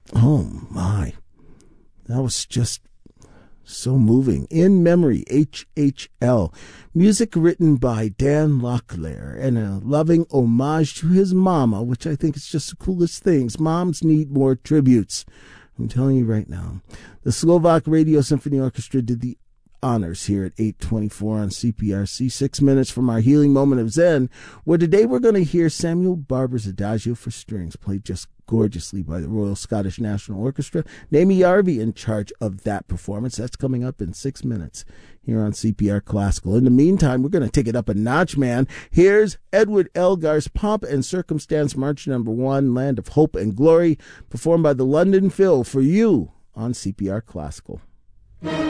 Oh, my. That was just so moving. In Memory, HHL. Music written by Dan Locklear and a loving homage to his mama, which I think is just the coolest things. Moms need more tributes. I'm telling you right now. The Slovak Radio Symphony Orchestra did the honors here at 8:24 on CPRC. 6 minutes from our healing moment of Zen, where today we're going to hear Samuel Barber's Adagio for Strings, played just gorgeously by the Royal Scottish National Orchestra. Naomi Yarvi in charge of that performance. That's coming up in 6 minutes here on CPR Classical. In the meantime, we're going to take it up a notch, man. Here's Edward Elgar's Pomp and Circumstance March No. 1, Land of Hope and Glory, performed by the London Phil for you on CPR Classical.